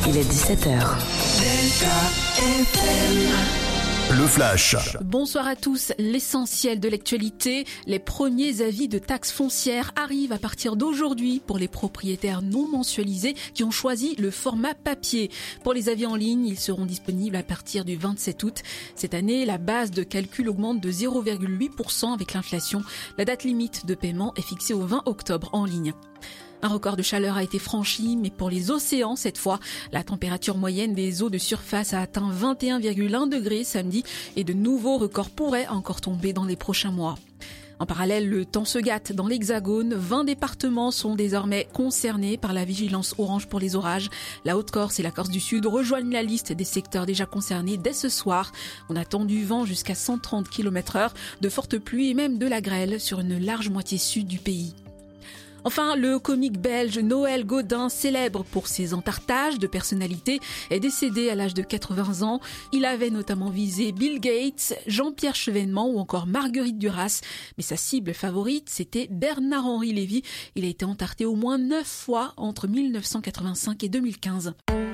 Il est 17h. Le Flash. Bonsoir à tous. L'essentiel de l'actualité, les premiers avis de taxes foncières arrivent à partir d'aujourd'hui pour les propriétaires non mensualisés qui ont choisi le format papier. Pour les avis en ligne, ils seront disponibles à partir du 27 août. Cette année, la base de calcul augmente de 0,8% avec l'inflation. La date limite de paiement est fixée au 20 octobre en ligne. Un record de chaleur a été franchi, mais pour les océans cette fois, la température moyenne des eaux de surface a atteint 21,1 degrés samedi et de nouveaux records pourraient encore tomber dans les prochains mois. En parallèle, le temps se gâte dans l'Hexagone. 20 départements sont désormais concernés par la vigilance orange pour les orages. La Haute-Corse et la Corse du Sud rejoignent la liste des secteurs déjà concernés dès ce soir. On attend du vent jusqu'à 130 km/h, de fortes pluies et même de la grêle sur une large moitié sud du pays. Enfin, le comique belge Noël Gaudin, célèbre pour ses entartages de personnalités, est décédé à l'âge de 80 ans. Il avait notamment visé Bill Gates, Jean-Pierre Chevènement ou encore Marguerite Duras. Mais sa cible favorite, c'était Bernard-Henri Lévy. Il a été entarté au moins 9 fois entre 1985 et 2015.